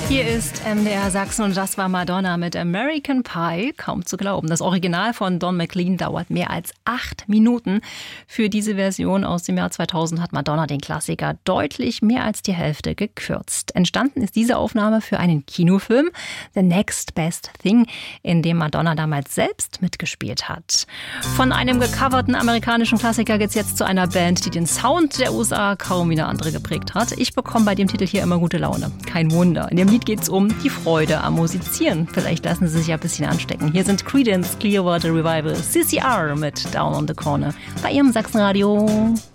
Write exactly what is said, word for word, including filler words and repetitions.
Hier ist M D R Sachsen und das war Madonna mit American Pie. Kaum zu glauben. Das Original von Don McLean dauert mehr als acht Minuten. Für diese Version aus dem Jahr zweitausend hat Madonna den Klassiker deutlich mehr als die Hälfte gekürzt. Entstanden ist diese Aufnahme für einen Kinofilm, The Next Best Thing, in dem Madonna damals selbst mitgespielt hat. Von einem gecoverten amerikanischen Klassiker geht's jetzt zu einer Band, die den Sound der U S A kaum wie eine andere geprägt hat. Ich bekomme bei dem Titel hier immer gute Laune. Kein Wunder. In dem Lied geht es um die Freude am Musizieren. Vielleicht lassen Sie sich ja ein bisschen anstecken. Hier sind Creedence Clearwater Revival, C C R mit Down on the Corner bei Ihrem Sachsenradio.